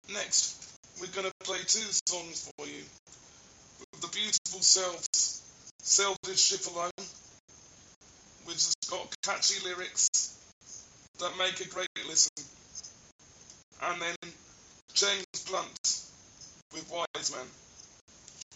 Next, we're going to play two songs for you. With the beautiful Selves, Selfish Ship Alone, which has got catchy lyrics that make a great listen. And then James Blunt with Wise Man.